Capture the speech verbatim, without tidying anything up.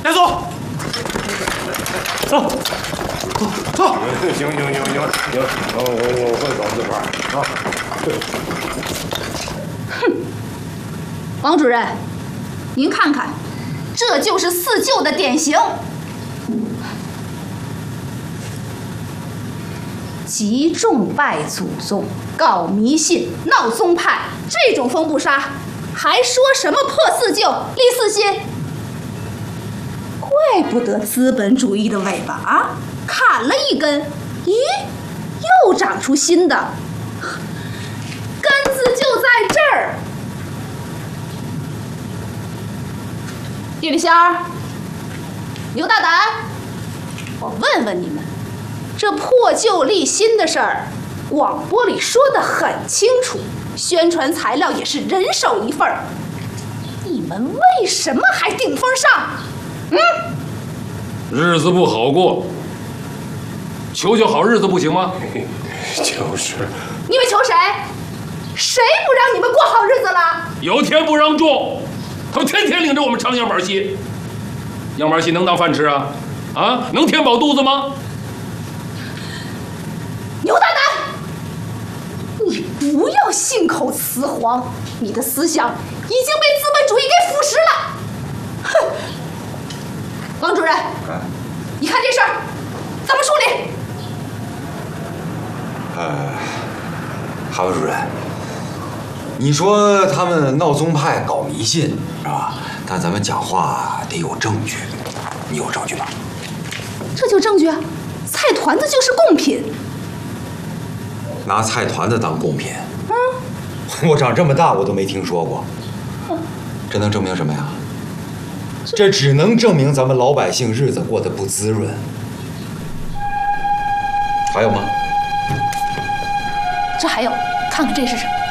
带走，走，走走。 行行行行行，我我我会走自个儿啊。 哼，王主任，您看看，这就是四旧的典型。集众拜祖宗，搞迷信，闹宗派，这种风不杀，还说什么破四旧、立四新？怪不得资本主义的尾巴啊，砍了一根，咦，又长出新的，根子就在这儿。叶丽仙儿，牛大胆，我问问你们。这破旧立新的事儿，广播里说得很清楚，宣传材料也是人手一份儿。你们为什么还顶风上？嗯， 日子不好过，求求好日子不行吗？ 就是。 你们求谁？谁不让你们过好日子了？ 有天不让众，他们天天领着我们唱样板戏，样板戏能当饭吃啊？啊，能填饱肚子吗？ 牛大胆！你不要信口雌黄，你的思想已经被资本主义给腐蚀了。哼！王主任， 哎， 你看这事儿怎么处理？ 呃，韩副主任，你说他们闹宗派、搞迷信是吧？但咱们讲话得有证据，你有证据吗？ 这就证据啊！菜团子就是贡品。 拿菜团子当贡品？嗯，我长这么大我都没听说过。这能证明什么呀？这只能证明咱们老百姓日子过得不滋润。还有吗？ 这还有，看看这是什么？